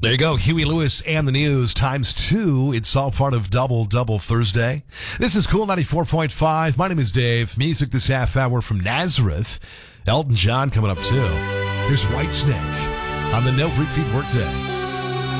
There you go, Huey Lewis and the News times 2. It's all part of Double Thursday. This is Cool 94.5. My name is Dave. Music this half hour from Nazareth. Elton John coming up too. Here's Whitesnake on the No Repeat Workday.